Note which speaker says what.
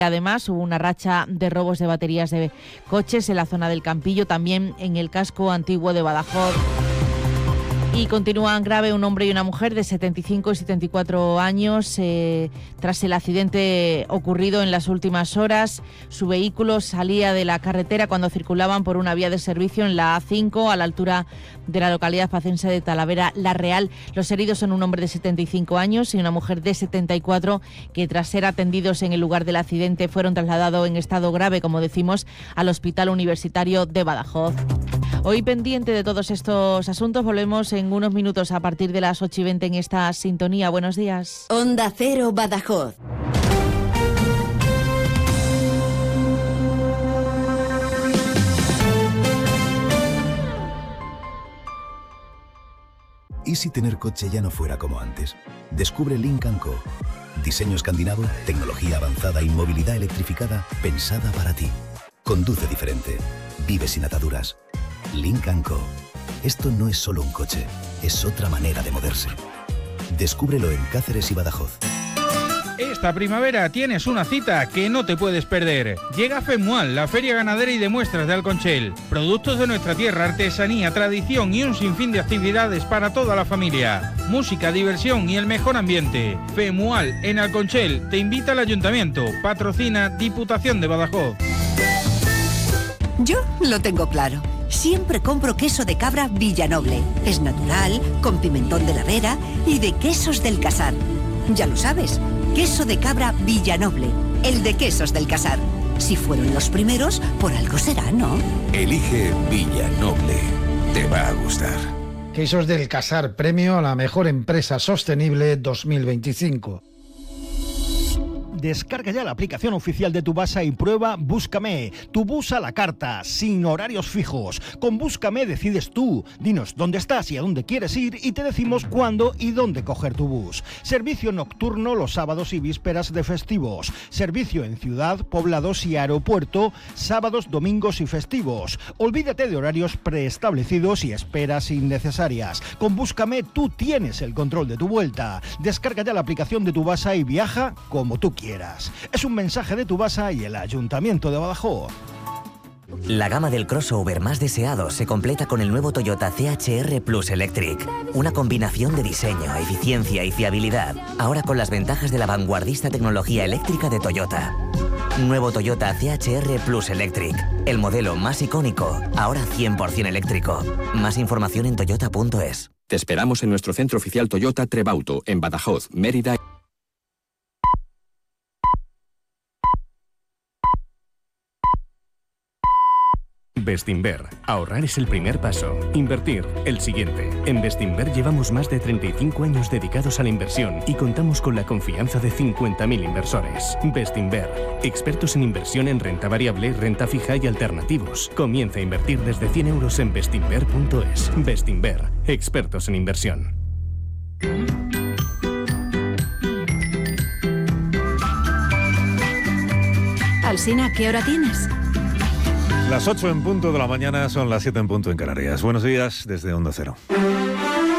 Speaker 1: Además, hubo una racha de robos de baterías de coches en la zona del Campillo, también en el casco antiguo de Badajoz. Y continúan grave un hombre y una mujer de 75 y 74 años tras el accidente ocurrido en las últimas horas. Su vehículo salía de la carretera cuando circulaban por una vía de servicio en la A5 a la altura de la localidad pacense de Talavera La Real. Los heridos son un hombre de 75 años y una mujer de 74 que tras ser atendidos en el lugar del accidente fueron trasladados en estado grave, como decimos, al Hospital Universitario de Badajoz. Hoy pendiente de todos estos asuntos, volvemos en unos minutos a partir de las 8:20 en esta sintonía. Buenos días.
Speaker 2: Onda Cero Badajoz.
Speaker 3: ¿Y si tener coche ya no fuera como antes? Descubre Lynk & Co. Diseño escandinavo, tecnología avanzada y movilidad electrificada pensada para ti. Conduce diferente. Vive sin ataduras. Lynk & Co. Esto no es solo un coche, es otra manera de moverse. Descúbrelo en Cáceres y Badajoz.
Speaker 4: Esta primavera tienes una cita que no te puedes perder. Llega FEMUAL, la feria ganadera y de muestras de Alconchel. Productos de nuestra tierra, artesanía, tradición y un sinfín de actividades para toda la familia. Música, diversión y el mejor ambiente. FEMUAL en Alconchel te invita al Ayuntamiento. Patrocina Diputación de Badajoz.
Speaker 2: Yo lo tengo claro. Siempre compro queso de cabra Villanoble. Es natural, con pimentón de la Vera y de Quesos del Casar. Ya lo sabes, queso de cabra Villanoble, el de Quesos del Casar. Si fueron los primeros, por algo será, ¿no?
Speaker 5: Elige Villanoble. Te va a gustar.
Speaker 6: Quesos del Casar, premio a la mejor empresa sostenible 2025.
Speaker 7: Descarga ya la aplicación oficial de Tubasa y prueba Búscame, tu bus a la carta, sin horarios fijos. Con Búscame decides tú. Dinos dónde estás y a dónde quieres ir y te decimos cuándo y dónde coger tu bus. Servicio nocturno los sábados y vísperas de festivos. Servicio en ciudad, poblados y aeropuerto, sábados, domingos y festivos. Olvídate de horarios preestablecidos y esperas innecesarias. Con Búscame tú tienes el control de tu vuelta. Descarga ya la aplicación de Tubasa y viaja como tú quieras. Es un mensaje de Tubasa y el Ayuntamiento de Badajoz.
Speaker 8: La gama del crossover más deseado se completa con el nuevo Toyota CHR Plus Electric. Una combinación de diseño, eficiencia y fiabilidad. Ahora con las ventajas de la vanguardista tecnología eléctrica de Toyota. Nuevo Toyota CHR Plus Electric. El modelo más icónico, ahora 100% eléctrico. Más información en toyota.es.
Speaker 9: Te esperamos en nuestro centro oficial Toyota Trebauto, en Badajoz, Mérida.
Speaker 10: Bestinver. Ahorrar es el primer paso. Invertir, el siguiente. En Bestinver llevamos más de 35 años dedicados a la inversión y contamos con la confianza de 50.000 inversores. Bestinver. Expertos en inversión en renta variable, renta fija y alternativos. Comienza a invertir desde 100 euros en bestinver.es. Bestinver. Expertos en inversión.
Speaker 2: Alsina, ¿qué hora tienes?
Speaker 11: Las 8 en punto de la mañana, son las 7 en punto en Canarias. Buenos días desde Onda Cero.